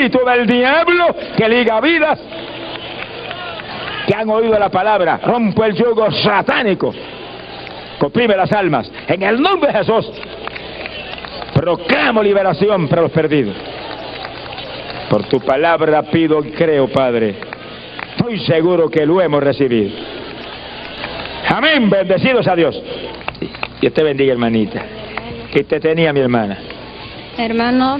espíritu del diablo que liga vidas que han oído la palabra. Rompo el yugo satánico que oprime las almas. En el nombre de Jesús proclamo liberación para los perdidos. Por tu palabra pido y creo, Padre. Estoy seguro que lo hemos recibido. Amén. Bendecidos a Dios. Dios te bendiga, hermanita. ¿Qué te tenía, mi hermana? Hermano,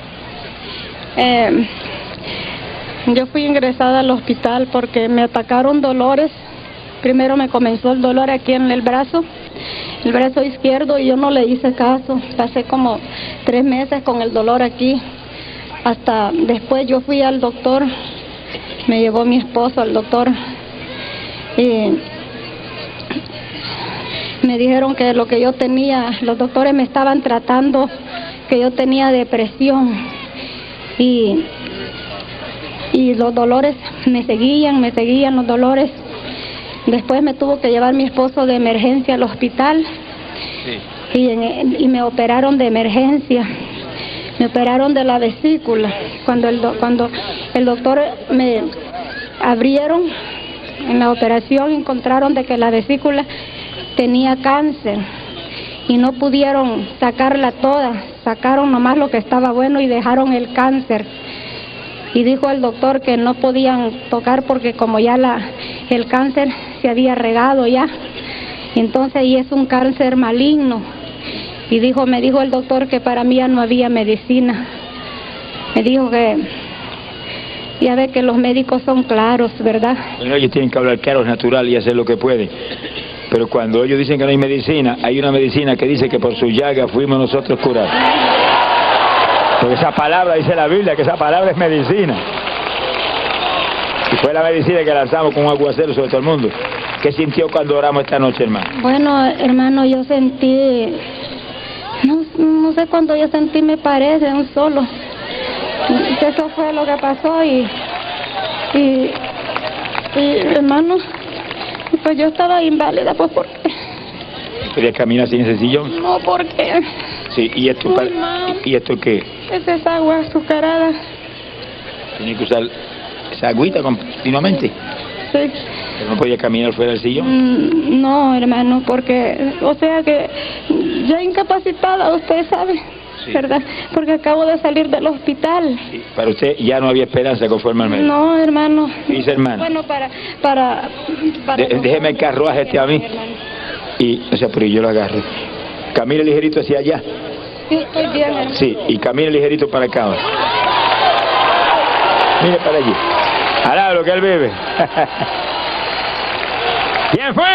yo fui ingresada al hospital porque me atacaron dolores. Primero me comenzó el dolor aquí en el brazo izquierdo, y yo no le hice caso. Pasé como 3 meses con el dolor aquí. Hasta después yo fui al doctor, me llevó mi esposo al doctor, y me dijeron que lo que yo tenía, los doctores me estaban tratando, que yo tenía depresión, y los dolores me seguían los dolores. Después me tuvo que llevar mi esposo de emergencia al hospital, sí. y me operaron de emergencia. Me operaron de la vesícula. Cuando el doctor me abrieron en la operación, encontraron de que la vesícula tenía cáncer y no pudieron sacarla toda. Sacaron nomás lo que estaba bueno y dejaron el cáncer. Y dijo el doctor que no podían tocar porque como ya el cáncer se había regado ya, entonces y es un cáncer maligno. Y me dijo el doctor que para mí ya no había medicina. Me dijo que ya ve que los médicos son claros, ¿verdad? Bueno, ellos tienen que hablar claro, es natural y hacer lo que pueden. Pero cuando ellos dicen que no hay medicina, hay una medicina que dice que por su llaga fuimos nosotros curados. Porque esa palabra dice la Biblia, que esa palabra es medicina. Y fue la medicina que lanzamos con un aguacero sobre todo el mundo. ¿Qué sintió cuando oramos esta noche, hermano? Bueno, hermano, yo sentí... No sé cuándo yo sentí, me parece, un solo. Eso fue lo que pasó y hermano, pues yo estaba inválida, pues porque... ¿Podía caminar sin ese sillón? No, porque... Sí, ¿y esto, ¿y esto qué? Esa es agua azucarada. ¿Tenía que usar esa agüita continuamente? Sí. ¿Pero no podía caminar fuera del sillón? No, hermano, porque, o sea que ya incapacitada, usted sabe, sí. ¿Verdad? Porque acabo de salir del hospital. Sí. Para usted ya no había esperanza conforme al médico. No, hermano. Dice, hermano. Bueno, déjeme el carruaje a mí. Y, o sea, pero yo lo agarro. Camine ligerito hacia allá. Sí, estoy bien, hermano. Sí, y camine ligerito para acá. Mire para allí. Alá lo que él vive. ¿Quién fue?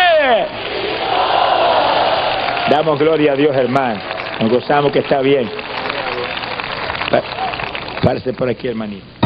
Damos gloria a Dios, hermano. Nos gozamos que está bien. Párese por aquí, hermanito.